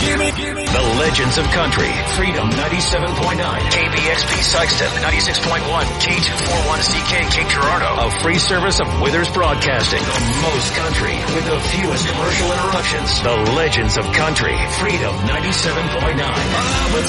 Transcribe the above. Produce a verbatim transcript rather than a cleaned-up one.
gimme, gimme. The Legends of Country. Freedom ninety-seven point nine. K B X P Sikeston ninety-six point one. K two forty-one C K Cape Girardeau. A free service of Withers Broadcasting. The most country with the fewest commercial interruptions. The Legends of Country. Freedom ninety-seven point nine.